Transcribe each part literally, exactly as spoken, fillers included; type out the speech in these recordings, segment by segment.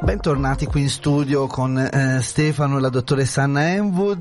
Bentornati qui in studio con eh, Stefano e la dottoressa Anna Henwood.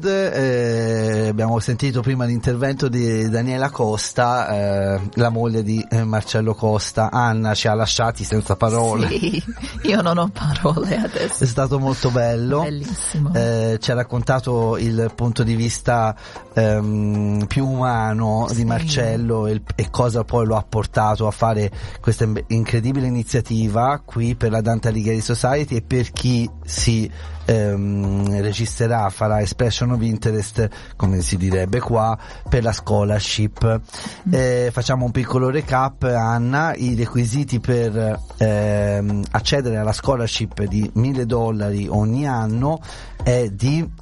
Eh, abbiamo sentito prima l'intervento di Daniela Costa, eh, la moglie di eh, Marcello Costa. Anna ci ha lasciati senza parole. Sì, io non ho parole adesso. È stato molto bello. Bellissimo. Eh, ci ha raccontato il punto di vista ehm, più umano sì. di Marcello e, e cosa poi lo ha portato a fare questa incredibile iniziativa qui per la Dante Alighieri Society. E per chi si ehm, registrerà, farà expression of interest, come si direbbe qua, per la scholarship. Mm. Eh, facciamo un piccolo recap, Anna. I requisiti per ehm, accedere alla scholarship di mille dollari ogni anno è di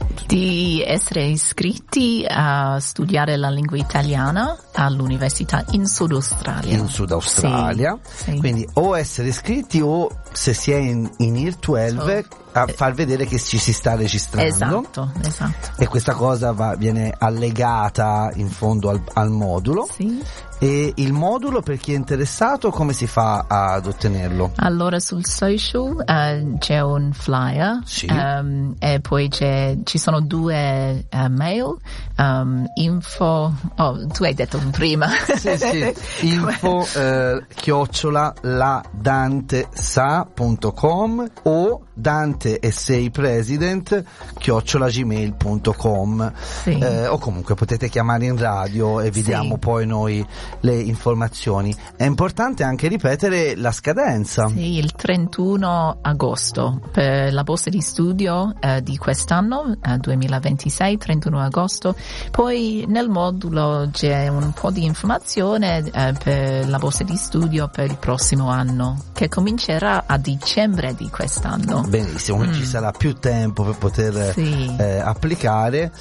di essere iscritti a studiare la lingua italiana all'università in Sud Australia. In Sud Australia. Sì, sì. Quindi o essere iscritti o, se si è in, in I R dodici, so, a far vedere che ci si sta registrando. Esatto, esatto. E questa cosa va, viene allegata in fondo al, al modulo. Sì. E il modulo, per chi è interessato, come si fa ad ottenerlo? Allora sul social uh, c'è un flyer, sì. um, e poi c'è, ci sono due uh, mail, um, info, oh tu hai detto prima. Sì, sì, info eh, chiocciola la dante sa punto com o Dante Essay President chiocciola gmail punto com. Sì. Eh, o comunque potete chiamare in radio e vi diamo sì. poi noi le informazioni. È importante anche ripetere la scadenza. Sì, il trentuno agosto per la borsa di studio eh, di quest'anno, eh, duemilaventisei, trentuno agosto. Poi nel modulo c'è un po' di informazione eh, per la borsa di studio per il prossimo anno, che comincerà a dicembre di quest'anno. Benissimo, mm. ci sarà più tempo per poter sì. eh, applicare.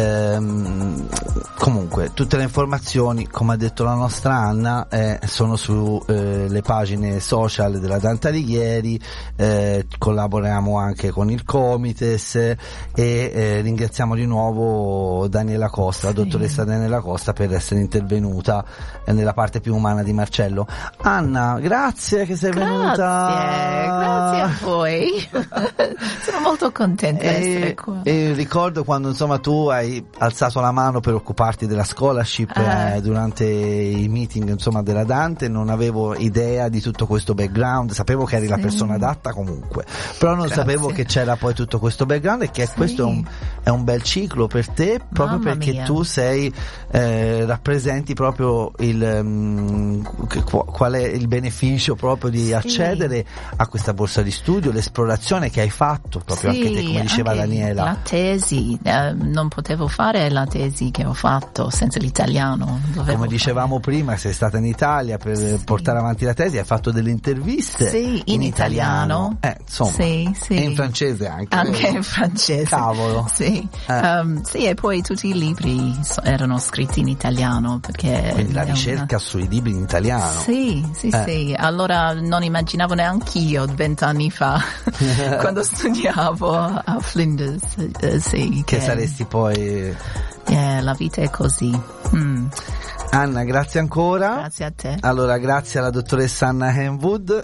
Ehm, comunque tutte le informazioni, come ha detto la nostra Anna, eh, sono su eh, le pagine social della Dante Alighieri. Eh, collaboriamo anche con il Comites e eh, ringraziamo di nuovo Daniela Costa, la dottoressa Daniela Costa, per essere intervenuta eh, nella parte più umana di Marcello. Anna, grazie che sei grazie, venuta. Grazie a voi. Sono molto contenta di essere qua. E ricordo quando insomma tu hai alzato la mano per occuparti della scholarship eh. Eh, durante i meeting insomma della Dante. Non avevo idea di tutto questo background, sapevo che eri sì. la persona adatta comunque, però non Grazie. sapevo che c'era poi tutto questo background e che sì. questo è un, è un bel ciclo per te, proprio Mamma perché mia. tu sei eh, rappresenti proprio il um, qual è il beneficio proprio di sì. accedere a questa borsa di studio, l'esplorazione che hai fatto proprio sì, anche te, come diceva anche Daniela. La tesi, eh, non potevo fare la tesi che ho fatto senza l'italiano. Dovevo Come dicevamo fare. prima, sei stata in Italia per sì. portare avanti la tesi, hai fatto delle interviste sì, in, in italiano, italiano. Eh, insomma, sì, sì. E in francese anche. Anche in francese. Cavolo. Sì. Eh. Um, sì, e poi tutti i libri erano scritti in italiano, perché quindi la una... ricerca sui libri in italiano. Sì, sì, eh. sì. Allora non immaginavo neanch'io vent'anni fa quando studiavo a Flinders, eh, sì, che, che saresti poi. Eh, la vita è così. Mm. Anna, grazie ancora. Grazie a te. Allora, grazie alla dottoressa Anna Henwood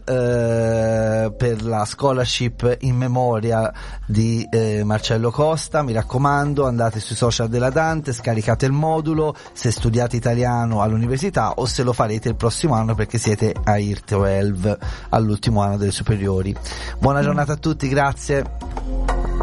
eh, per la scholarship in memoria di eh, Marcello Costa. Mi raccomando, andate sui social della Dante, scaricate il modulo se studiate italiano all'università o se lo farete il prossimo anno perché siete a I R dodici all'ultimo anno delle superiori. Buona giornata a tutti, grazie.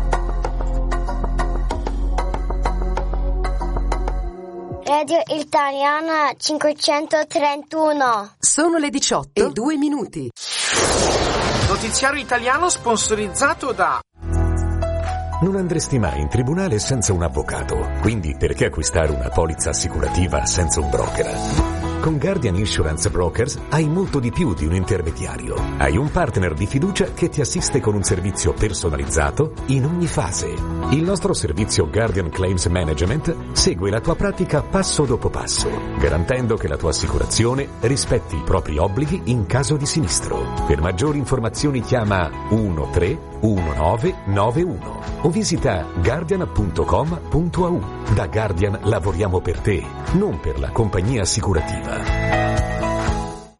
Radio Italiana cinquecentotrentuno. Sono le diciotto e due minuti. Notiziario italiano sponsorizzato da... Non andresti mai in tribunale senza un avvocato, quindi perché acquistare una polizza assicurativa senza un broker? Con Guardian Insurance Brokers hai molto di più di un intermediario. Hai un partner di fiducia che ti assiste con un servizio personalizzato in ogni fase. Il nostro servizio Guardian Claims Management segue la tua pratica passo dopo passo, garantendo che la tua assicurazione rispetti i propri obblighi in caso di sinistro. Per maggiori informazioni chiama uno tre uno nove nove uno o visita guardian punto com punto a u. Da Guardian lavoriamo per te, non per la compagnia assicurativa.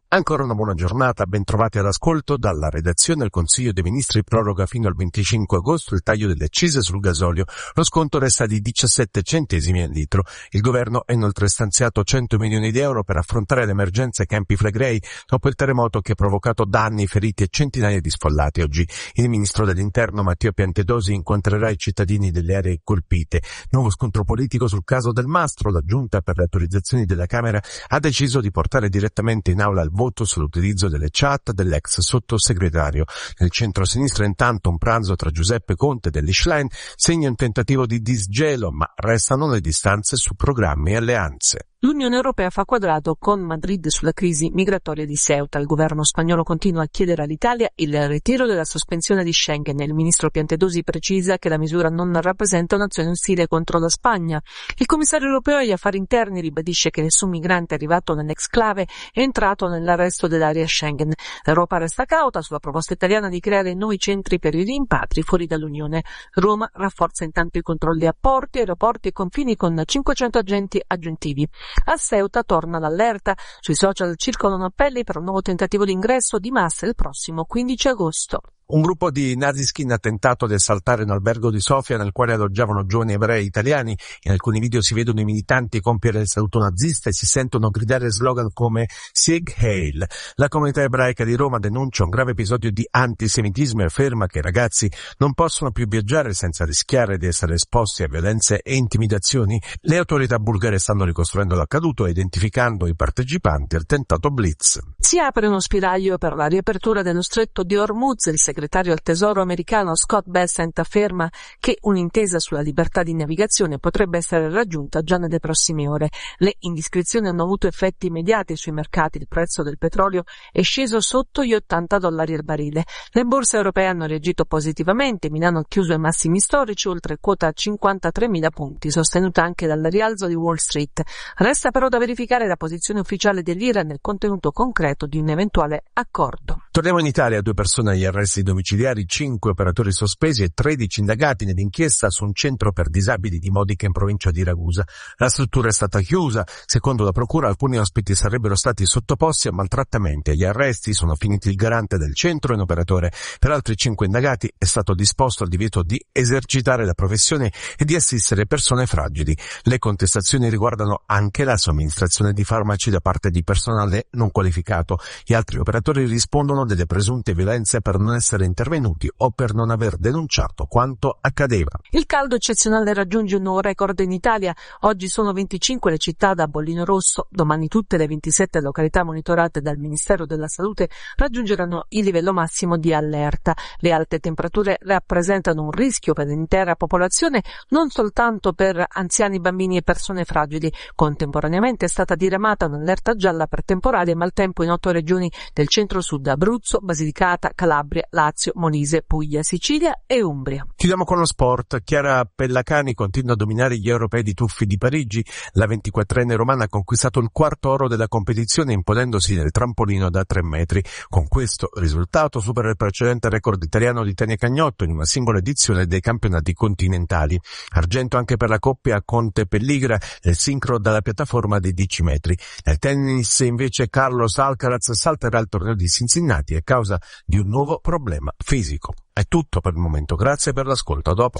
Ancora una buona giornata, ben trovati all'ascolto. Dalla redazione il Consiglio dei Ministri proroga fino al venticinque agosto il taglio delle accise sul gasolio. Lo sconto resta di diciassette centesimi al litro. Il governo ha inoltre stanziato cento milioni di euro per affrontare l'emergenza ai Campi Flegrei dopo il terremoto che ha provocato danni, feriti e centinaia di sfollati. Oggi il ministro dell'Interno Matteo Piantedosi incontrerà i cittadini delle aree colpite. Nuovo scontro politico sul caso del Mastro. La Giunta per le autorizzazioni della Camera ha deciso di portare direttamente in aula il voto sull'utilizzo delle chat dell'ex sottosegretario. Nel centro-sinistra intanto un pranzo tra Giuseppe Conte dell'Ischlein segna un tentativo di disgelo, ma restano le distanze su programmi e alleanze. L'Unione Europea fa quadrato con Madrid sulla crisi migratoria di Ceuta. Il governo spagnolo continua a chiedere all'Italia il ritiro della sospensione di Schengen. Il ministro Piantedosi precisa che la misura non rappresenta un'azione ostile contro la Spagna. Il commissario europeo agli affari interni ribadisce che nessun migrante arrivato nell'exclave è entrato nell'arresto dell'area Schengen. L'Europa resta cauta sulla proposta italiana di creare nuovi centri per i rimpatri fuori dall'Unione. Roma rafforza intanto i controlli a porti, aeroporti e confini con cinquecento agenti aggiuntivi. A Ceuta torna l'allerta. Sui social circolano appelli per un nuovo tentativo di ingresso di massa il prossimo quindici agosto. Un gruppo di naziskin ha tentato di assaltare un albergo di Sofia nel quale alloggiavano giovani ebrei italiani. In alcuni video si vedono i militanti compiere il saluto nazista e si sentono gridare slogan come Sieg Heil. La comunità ebraica di Roma denuncia un grave episodio di antisemitismo e afferma che i ragazzi non possono più viaggiare senza rischiare di essere esposti a violenze e intimidazioni. Le autorità bulgare stanno ricostruendo l'accaduto e identificando i partecipanti al tentato blitz. Si apre uno spiraglio per la riapertura dello stretto di Hormuz. Il segretario al Tesoro americano Scott Bessent afferma che un'intesa sulla libertà di navigazione potrebbe essere raggiunta già nelle prossime ore. Le indiscrezioni hanno avuto effetti immediati sui mercati. Il prezzo del petrolio è sceso sotto gli ottanta dollari al barile. Le borse europee hanno reagito positivamente. Milano ha chiuso ai massimi storici, oltre quota cinquantatremila punti, sostenuta anche dal rialzo di Wall Street. Resta però da verificare la posizione ufficiale dell'Iran nel contenuto concreto di un eventuale accordo. Torniamo in Italia. Due persone agli arresti domiciliari, cinque operatori sospesi e tredici indagati nell'inchiesta su un centro per disabili di Modica in provincia di Ragusa. La struttura è stata chiusa. Secondo la procura alcuni ospiti sarebbero stati sottoposti a maltrattamenti. Agli arresti sono finiti il garante del centro e un operatore. Per altri cinque indagati è stato disposto il divieto di esercitare la professione e di assistere persone fragili. Le contestazioni riguardano anche la somministrazione di farmaci da parte di personale non qualificato. Gli altri operatori rispondono delle presunte violenze per non essere intervenuti o per non aver denunciato quanto accadeva. Il caldo eccezionale raggiunge un nuovo record in Italia. Oggi sono venticinque le città da bollino rosso. Domani tutte le ventisette località monitorate dal Ministero della Salute raggiungeranno il livello massimo di allerta. Le alte temperature rappresentano un rischio per l'intera popolazione, non soltanto per anziani, bambini e persone fragili. Contemporaneamente è stata diramata un'allerta gialla per temporali e maltempo in otto regioni del centro-sud: Abruzzo, Basilicata, Calabria, Lazio, Molise, Puglia, Sicilia e Umbria. Chiudiamo con lo sport. Chiara Pellacani continua a dominare gli europei di tuffi di Parigi. La ventiquattrenne romana ha conquistato il quarto oro della competizione imponendosi nel trampolino da tre metri. Con questo risultato supera il precedente record italiano di Tania Cagnotto in una singola edizione dei campionati continentali. Argento anche per la coppia Conte-Pelligra nel sincro dalla piattaforma dei dieci metri. Nel tennis invece Carlos Alcaraz salterà il torneo di Cincinnati a causa di un nuovo problema fisico. È tutto per il momento, grazie per l'ascolto, a dopo.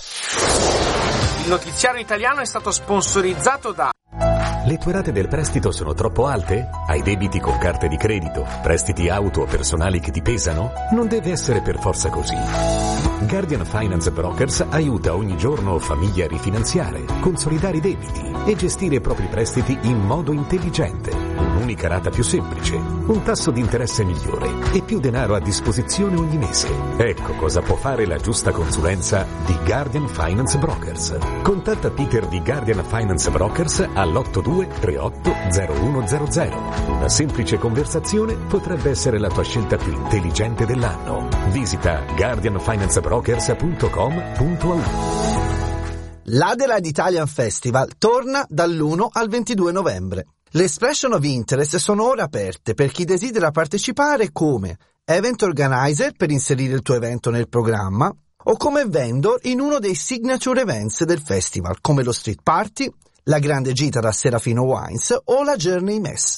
Il notiziario italiano è stato sponsorizzato da... Le tue rate del prestito sono troppo alte? Hai debiti con carte di credito? Prestiti auto o personali che ti pesano? Non deve essere per forza così. Guardian Finance Brokers aiuta ogni giorno famiglie a rifinanziare, consolidare i debiti e gestire i propri prestiti in modo intelligente. Un'unica rata più semplice, un tasso di interesse migliore e più denaro a disposizione ogni mese. Ecco cosa può fare la giusta consulenza di Guardian Finance Brokers. Contatta Peter di Guardian Finance Brokers all'otto due tre otto zero uno zero zero. Una semplice conversazione potrebbe essere la tua scelta più intelligente dell'anno. Visita guardian finance brokers punto com punto a u. L'Adelaide Italian Festival torna dall'uno al ventidue novembre. Le expression of interest sono ora aperte per chi desidera partecipare come event organizer per inserire il tuo evento nel programma o come vendor in uno dei signature events del festival come lo street party, la grande gita da Serafino Wines o la Journey Mess.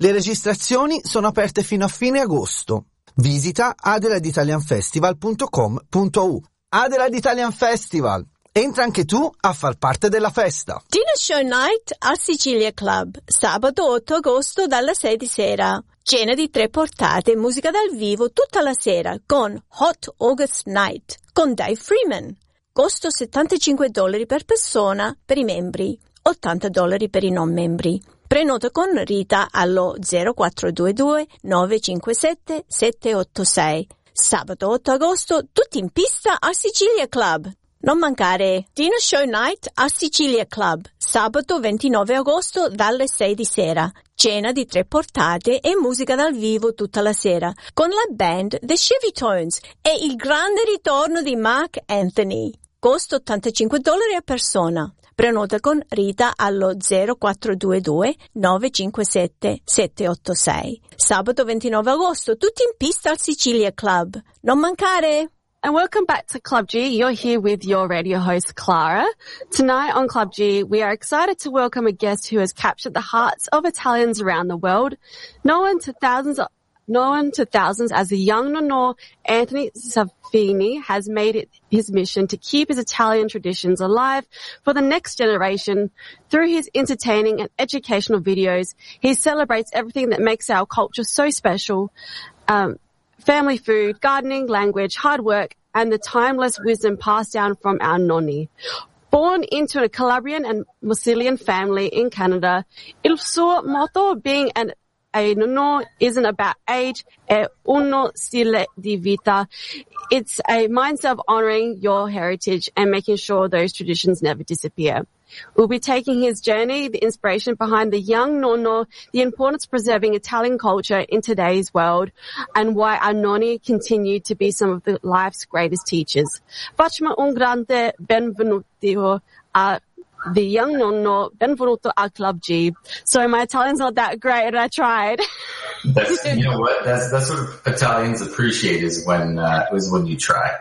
Le registrazioni sono aperte fino a fine agosto. Visita adelaide italian festival punto com punto u. Adelaide Italian Festival. Entra anche tu a far parte della festa. Dinner Show Night al Sicilia Club, sabato otto agosto dalla sei di sera. Cena di tre portate, musica dal vivo tutta la sera con Hot August Night con Dave Freeman. Costo settantacinque dollari per persona per i membri, ottanta dollari per i non membri. Prenota con Rita allo zero quattro due due nove cinque sette sette otto sei. Sabato otto agosto, tutti in pista al Sicilia Club. Non mancare Dinner Show Night al Sicilia Club, sabato ventinove agosto dalle sei di sera. Cena di tre portate e musica dal vivo tutta la sera, con la band The Chevy Tones e il grande ritorno di Mark Anthony. Costo ottantacinque dollari a persona. Prenota con Rita allo zero quattro due due nove cinque sette sette otto sei. Sabato ventinove agosto, tutti in pista al Sicilia Club. Non mancare! And welcome back to Club G. You're here with your radio host, Clara. Tonight on Club G, we are excited to welcome a guest who has captured the hearts of Italians around the world. Known to thousands of Known to thousands as the young nonno, Anthony Salvini has made it his mission to keep his Italian traditions alive for the next generation. Through his entertaining and educational videos, he celebrates everything that makes our culture so special. Um, family food, gardening, language, hard work, and the timeless wisdom passed down from our nonni. Born into a Calabrian and Musilian family in Canada, il suo motto being an A nonno isn't about age, è uno stile di vita. It's a mindset of honoring your heritage and making sure those traditions never disappear. We'll be taking his journey, the inspiration behind the young nonno, the importance of preserving Italian culture in today's world, and why our nonni continue to be some of the life's greatest teachers. Facciamo un grande benvenuto a the young nonno, benvenuto al Club G. Sorry, my Italian's not that great, and I tried. That's, you know what? That's that's what Italians appreciate is when uh, is when you try.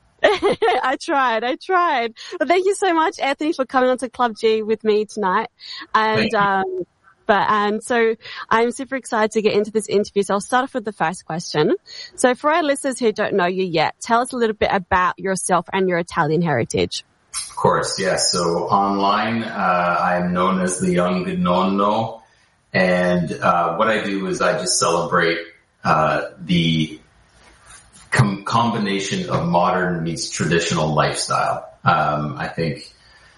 I tried, I tried. But thank you so much, Anthony, for coming on to Club G with me tonight. And um, but and so I'm super excited to get into this interview. So I'll start off with the first question. So for our listeners who don't know you yet, tell us a little bit about yourself and your Italian heritage. Of course, yes. So online, uh, I'm known as the young nonno. And, uh, what I do is I just celebrate, uh, the com- combination of modern meets traditional lifestyle. Um, I think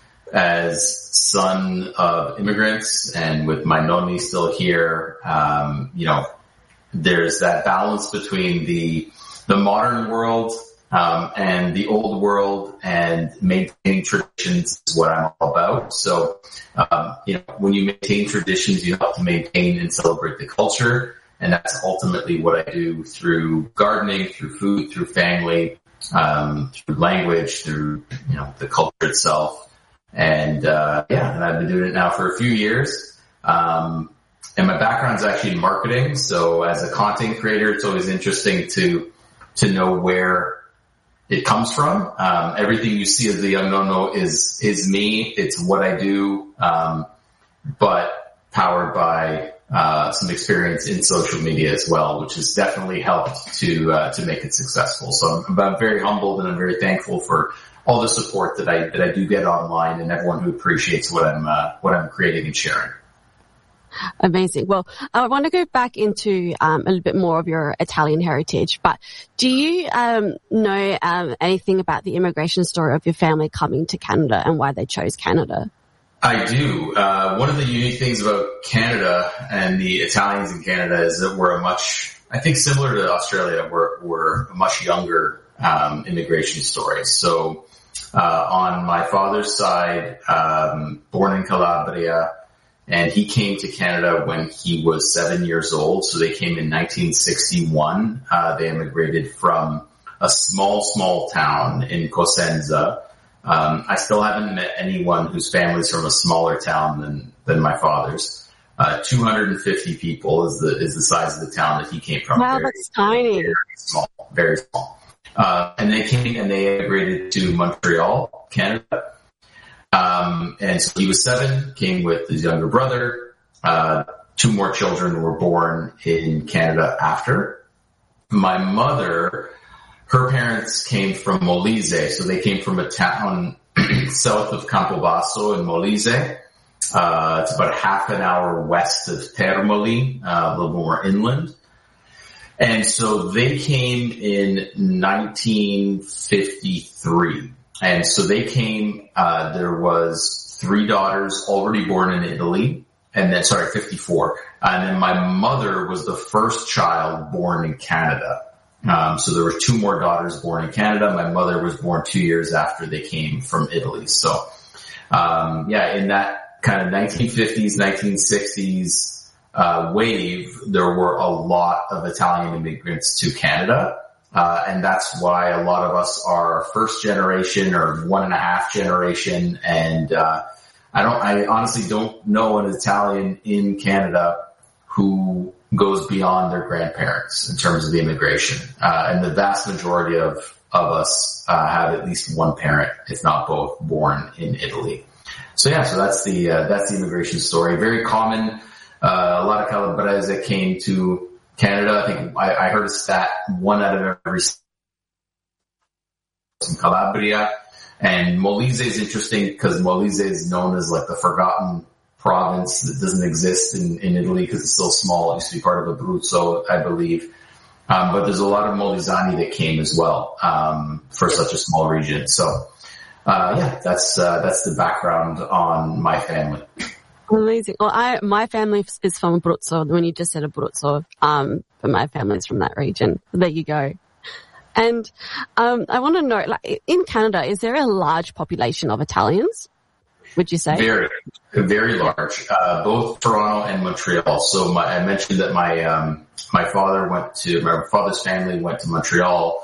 as son of immigrants and with my nonni still here, um, you know, there's that balance between the, the modern world Um, and the old world and maintaining traditions is what I'm all about. So, um, you know, when you maintain traditions, you have to maintain and celebrate the culture. And that's ultimately what I do through gardening, through food, through family, um, through language, through, you know, the culture itself. And, uh, yeah, and I've been doing it now for a few years. Um, and my background is actually in marketing. So as a content creator, it's always interesting to, to know where it comes from. Um, everything you see as the young nonno is, is me. It's what I do. Um, but powered by, uh, some experience in social media as well, which has definitely helped to, uh, to make it successful. So I'm, I'm very humbled and I'm very thankful for all the support that I, that I do get online and everyone who appreciates what I'm, uh, what I'm creating and sharing. Amazing. Well, I want to go back into um, a little bit more of your Italian heritage, but do you um, know um, anything about the immigration story of your family coming to Canada and why they chose Canada? I do. Uh, one of the unique things about Canada and the Italians in Canada is that we're a much, I think similar to Australia, we're, we're a much younger um, immigration story. So uh, on my father's side, um, born in Calabria, and he came to Canada when he was seven years old. So they came in nineteen sixty-one. Uh, they immigrated from a small, small town in Cosenza. Um, I still haven't met anyone whose family's from a smaller town than, than my father's. Uh, two hundred fifty people is the, is the size of the town that he came from. Wow, very, that's tiny. Very small, very small. Uh, and they came and they immigrated to Montreal, Canada. Um, and so he was seven, came with his younger brother. Uh, two more children were born in Canada after. My mother, her parents came from Molise, so they came from a town south of Campobasso in Molise. Uh, it's about half an hour west of Termoli, uh, a little more inland. And so they came in nineteen fifty-three. And so they came, uh, there was three daughters already born in Italy. And then, sorry, fifty-four. And then my mother was the first child born in Canada. Um, so there were two more daughters born in Canada. My mother was born two years after they came from Italy. So, um, yeah, in that kind of nineteen fifties, nineteen sixties, uh, wave, there were a lot of Italian immigrants to Canada. Uh, and that's why a lot of us are first generation or one and a half generation. And, uh, I don't, I honestly don't know an Italian in Canada who goes beyond their grandparents in terms of the immigration. Uh, and the vast majority of, of us, uh, have at least one parent, if not both, born in Italy. So yeah, so that's the, uh, that's the immigration story. Very common. Uh, a lot of Calabrese came to Canada. I think I, I heard a stat, one out of every in Calabria. And Molise is interesting because Molise is known as like the forgotten province that doesn't exist in, in Italy because it's still small. It used to be part of Abruzzo, I believe. Um, but there's a lot of Molisani that came as well, um, for such a small region. So, uh, yeah, that's, uh, that's the background on my family. Amazing. Well, I, my family is from Abruzzo. When you just said Abruzzo, um, but my family's from that region. There you go. And, um, I want to know, like, in Canada, is there a large population of Italians? Would you say? Very, very large. Uh, both Toronto and Montreal. So my, I mentioned that my, um, my father went to, my father's family went to Montreal.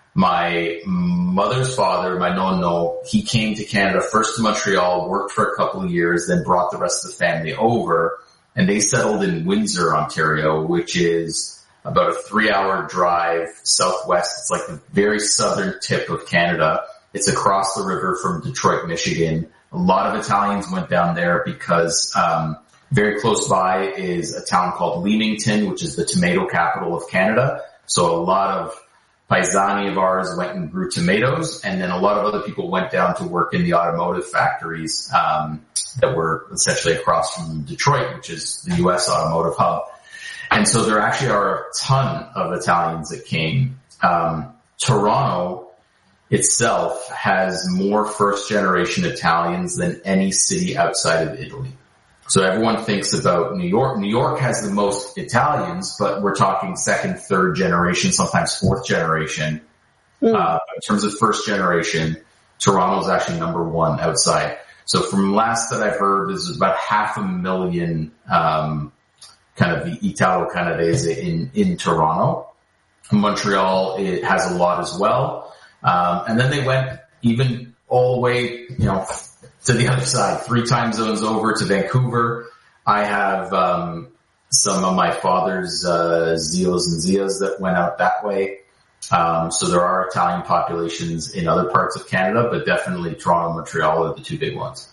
My mother's father, my nonno, he came to Canada first to Montreal, worked for a couple of years, then brought the rest of the family over, and they settled in Windsor, Ontario, which is about a three-hour drive southwest. It's like the very southern tip of Canada. It's across the river from Detroit, Michigan. A lot of Italians went down there because um very close by is a town called Leamington, which is the tomato capital of Canada. So a lot of paisani of ours went and grew tomatoes, and then a lot of other people went down to work in the automotive factories um that were essentially across from Detroit, which is the U S automotive hub. And so there actually are a ton of Italians that came. Um Toronto itself has more first-generation Italians than any city outside of Italy. So everyone thinks about New York. New York has the most Italians, but we're talking second, third generation, sometimes fourth generation. Mm. Uh, in terms of first generation, Toronto is actually number one outside. So from last that I've heard, there's about half a million um kind of the Italo-Canadese in, in Toronto. Montreal, it has a lot as well. Um, and then they went even all the way, you know, to the other side, three time zones over to Vancouver. I have, um, some of my father's, uh, Zios and Zias that went out that way. Um, so there are Italian populations in other parts of Canada, but definitely Toronto and Montreal are the two big ones.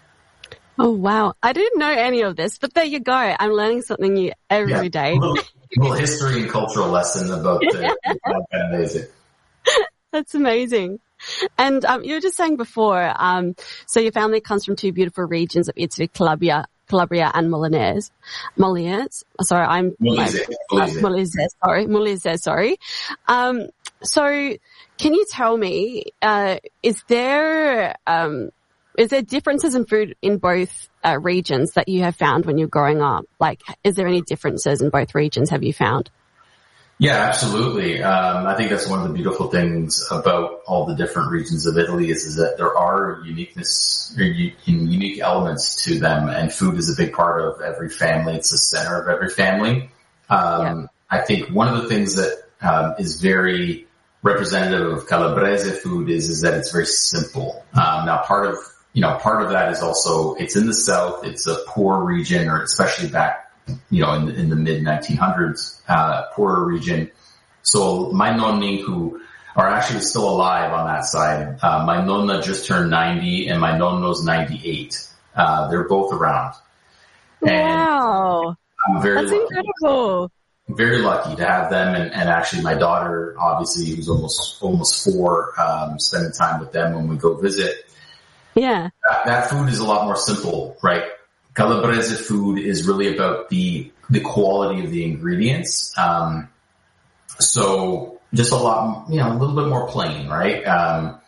Oh, wow. I didn't know any of this, but there you go. I'm learning something new every yeah, day. A little, little history and cultural lesson about the Canadese. That's amazing. And um, you were just saying before, um, so your family comes from two beautiful regions of Italy, Calabria, Calabria and Molinese. Molinese. Sorry, I'm Molise. Molise. Uh, Molise. Sorry, Molise. Sorry. Um, so, can you tell me, uh, is there um, is there differences in food in both uh, regions that you have found when you're growing up? Like, is there any differences in both regions? Have you found? Yeah, absolutely. Um, I think that's one of the beautiful things about all the different regions of Italy is, is that there are uniqueness, or u- unique elements to them, and food is a big part of every family. It's the center of every family. Um, yeah. I think one of the things that um, is very representative of Calabrese food is is that it's very simple. Um, now, part of you know part of that is also it's in the south. It's a poor region, or especially back. you know, in the, in the mid nineteen hundreds, uh, poorer region. So my nonni, who are actually still alive on that side, uh, my nonna just turned ninety and my nonno's ninety-eight. Uh, they're both around. Wow. I'm very That's lucky. incredible. Very lucky to have them, and, and actually my daughter, obviously, who's almost almost four, um, spending time with them when we go visit. Yeah. That, that food is a lot more simple, right? Calabrese food is really about the the quality of the ingredients. Um, so just a lot, you know, a little bit more plain, right? Um,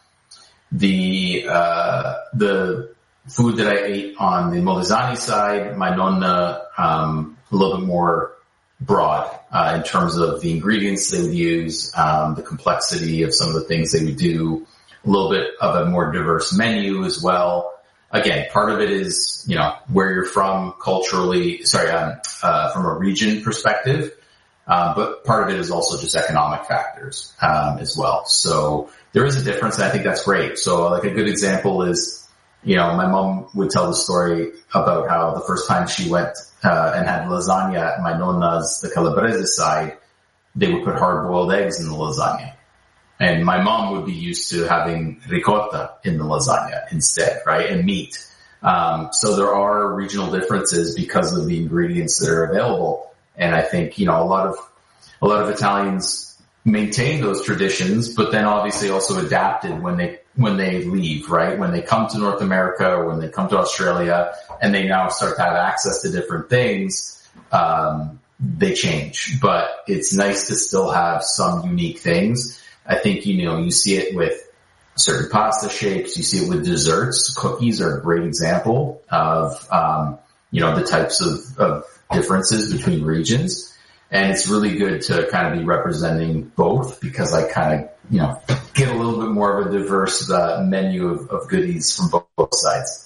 the uh, the food that I ate on the Molisani side, my nonna, um, a little bit more broad uh, in terms of the ingredients they would use, um, the complexity of some of the things they would do, a little bit of a more diverse menu as well. Again, part of it is, you know, where you're from culturally, sorry, um, uh, from a region perspective, uh, but part of it is also just economic factors um, as well. So there is a difference, and I think that's great. So like a good example is, you know, my mom would tell the story about how the first time she went uh, and had lasagna at my nonna's, the Calabrese side, they would put hard-boiled eggs in the lasagna. And my mom would be used to having ricotta in the lasagna instead, right? And meat. Um, so there are regional differences because of the ingredients that are available. And I think, you know, a lot of, a lot of Italians maintain those traditions, but then obviously also adapted when they, when they leave, right? When they come to North America or when they come to Australia and they now start to have access to different things, um, they change. But it's nice to still have some unique things. I think, you know, you see it with certain pasta shapes. You see it with desserts. Cookies are a great example of, um, you know, the types of, of differences between regions. And it's really good to kind of be representing both because I kind of, you know, get a little bit more of a diverse uh, menu of, of goodies from both, both sides.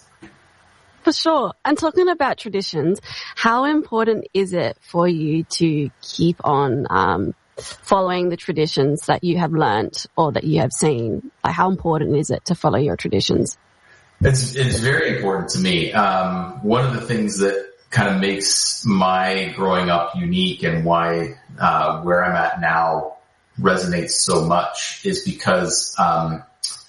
For sure. And talking about traditions, how important is it for you to keep on um, following the traditions that you have learnt or that you have seen? Like, how important is it to follow your traditions? It's, it's very important to me. Um, one of the things that kind of makes my growing up unique and why uh, where I'm at now resonates so much is because um,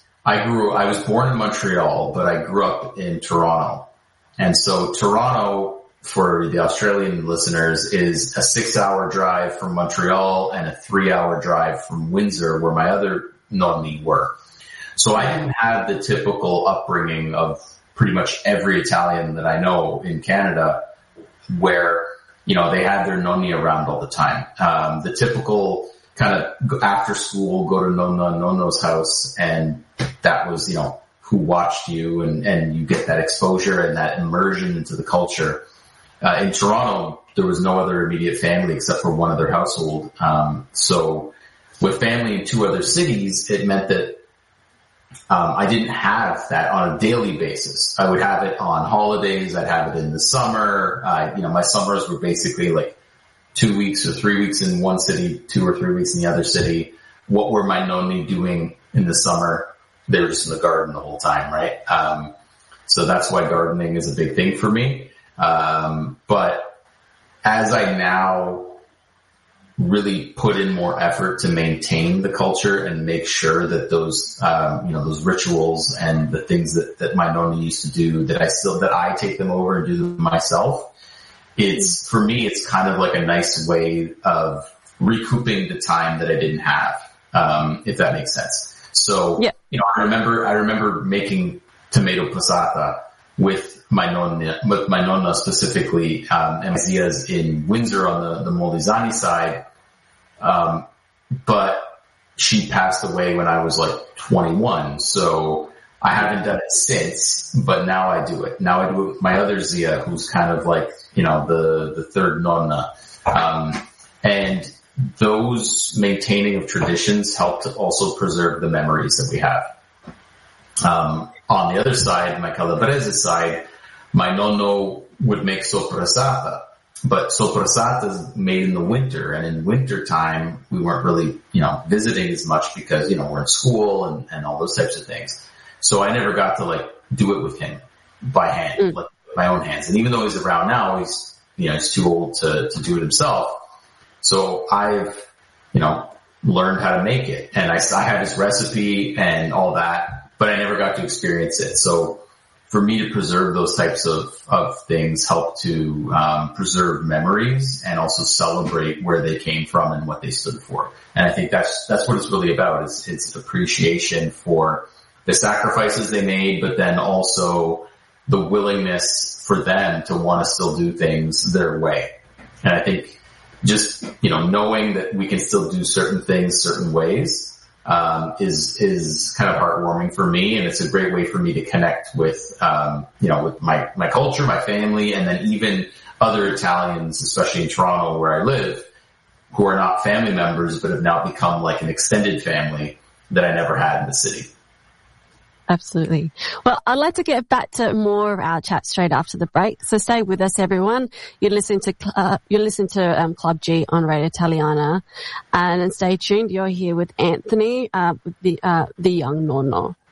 I grew, I was born in Montreal, but I grew up in Toronto. And so Toronto, for the Australian listeners, is a six-hour drive from Montreal and a three-hour drive from Windsor, where my other nonni were. So I didn't have the typical upbringing of pretty much every Italian that I know in Canada, where, you know, they had their nonni around all the time. Um, the typical kind of after school, go to nonna, nonno's house, and that was, you know, who watched you, and, and you get that exposure and that immersion into the culture. Uh, in Toronto, there was no other immediate family except for one other household. Um, so with family in two other cities, it meant that Um, I didn't have that on a daily basis. I would have it on holidays. I'd have it in the summer. Uh, you know, my summers were basically like two weeks or three weeks in one city, two or three weeks in the other city. What were my nonni doing in the summer? They were just in the garden the whole time, right? Um, so that's why gardening is a big thing for me. Um, but as I now really put in more effort to maintain the culture and make sure that those, um, you know, those rituals and the things that, that my nonna used to do, that I still, that I take them over and do them myself. It's, for me, it's kind of like a nice way of recouping the time that I didn't have, um, if that makes sense. So, yeah. you know, I remember, I remember making tomato passata with my nonna, with my nonna specifically, um, and my zias in Windsor on the, the Molisani side. Um, but she passed away when I was like twenty-one. So I haven't done it since, but now I do it. Now I do it with my other zia, who's kind of like, you know, the, the third nonna. Um, and those maintaining of traditions help to also preserve the memories that we have. Um, on the other side, my Calabrese side, my nonno would make soprasata, but soprasata is made in the winter, and in winter time, we weren't really, you know, visiting as much because, you know, we're in school and, and all those types of things. So I never got to like do it with him by hand, mm. like with my own hands. And even though he's around now, he's, you know, he's too old to, to do it himself. So I've, you know, learned how to make it, and I, I had his recipe and all that, but I never got to experience it. So for me to preserve those types of, of things help to um, preserve memories and also celebrate where they came from and what they stood for. And I think that's that's what it's really about. It's, it's appreciation for the sacrifices they made, but then also the willingness for them to want to still do things their way. And I think just, you know, knowing that we can still do certain things certain ways Um, is, is kind of heartwarming for me. And it's a great way for me to connect with, um, you know, with my, my culture, my family, and then even other Italians, especially in Toronto where I live, who are not family members, but have now become like an extended family that I never had in the city. Absolutely. Well, I'd like to get back to more of our chat straight after the break. So stay with us, everyone. You're listening to, uh, you're listening to, um, Club G on Radio Italiana, and stay tuned. You're here with Anthony, uh, with the, uh, the young nonno.